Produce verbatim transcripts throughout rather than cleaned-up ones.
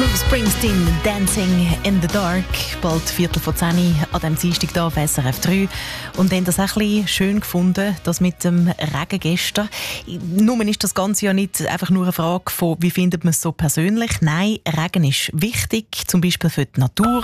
Springsteen, Dancing in the Dark, bald Viertel vor zehn an diesem Dienstag hier auf S R F drei. Und haben das auch ein bisschen schön gefunden, das mit dem Regen gestern. Nun ist das Ganze ja nicht einfach nur eine Frage von, wie findet man es so persönlich. Nein, Regen ist wichtig, zum Beispiel für die Natur.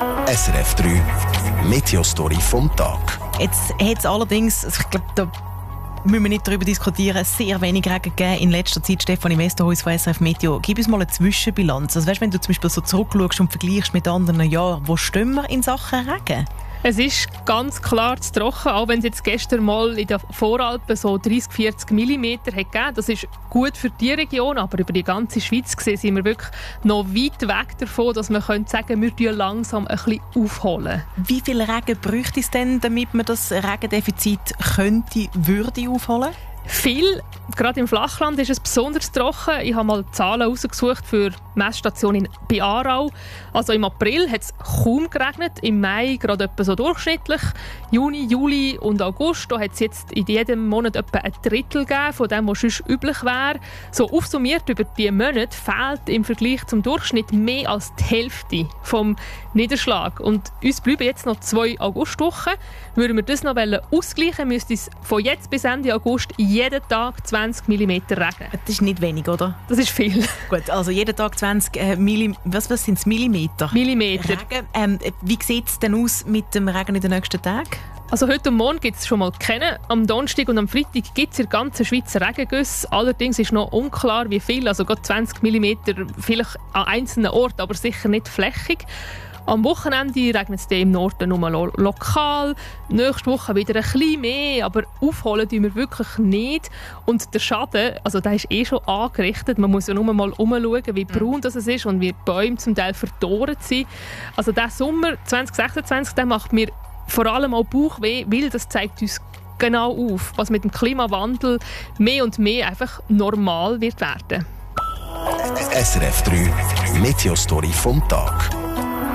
S R F drei Meteo-Story vom Tag. Jetzt hat es allerdings, ich glaube, da müssen wir nicht darüber diskutieren, sehr wenig Regen gegeben in letzter Zeit. Stefanie Westerhuis von S R F Meteo, gib uns mal eine Zwischenbilanz. Also weißt, wenn du zum Beispiel so zurückschaust und vergleichst mit anderen Jahren, wo stehen wir in Sachen Regen? Es ist ganz klar zu trocken, auch wenn es jetzt gestern mal in den Voralpen so dreißig, vierzig Millimeter hat gegeben. Das ist gut für die Region, aber über die ganze Schweiz gesehen sind wir wirklich noch weit weg davon, dass man sagen könnte, wir aufholen langsam ein bisschen aufholen. Wie viel Regen bräuchte es denn, damit man das Regendefizit könnte, würde aufholen? Viel. Gerade im Flachland ist es besonders trocken. Ich habe mal Zahlen herausgesucht für die Messstation in bei Aarau. Also im April hat es kaum geregnet, im Mai gerade etwa so durchschnittlich. Juni, Juli und August, da hat es jetzt in jedem Monat etwa ein Drittel gegeben von dem, was sonst üblich wäre. So aufsummiert über die Monate fehlt im Vergleich zum Durchschnitt mehr als die Hälfte vom Niederschlag. Und uns bleiben jetzt noch zwei Augustwochen. Würden wir das noch ausgleichen, müsste es von jetzt bis Ende August jeden Tag zwanzig Millimeter regnen. Das ist nicht wenig, oder? Das ist viel. Gut, also jeden Tag zwanzig äh, Millim- was, was sind es? Millimeter? Millimeter. Regen. Ähm, wie sieht es denn aus mit dem Regen in den nächsten Tagen? Also heute und morgen gibt es schon mal kennen. Am Donnerstag und am Freitag gibt es in der ganzen Schweiz Regengüsse. Allerdings ist noch unklar, wie viel. Also gerade zwanzig Millimeter, vielleicht an einzelnen Orten, aber sicher nicht flächig. Am Wochenende regnet es im Norden nur lo- lokal. Nächste Woche wieder ein bisschen mehr, aber aufholen tun wir wirklich nicht. Und der Schaden, also der ist eh schon angerichtet. Man muss ja nur mal umschauen, wie braun das ist und wie die Bäume zum Teil verdorrt sind. Also der Sommer zwanzig sechsundzwanzig, der macht mir vor allem auch Bauchweh, weil das zeigt uns genau auf, was mit dem Klimawandel mehr und mehr einfach normal wird werden. S R F drei Meteo-Story vom Tag.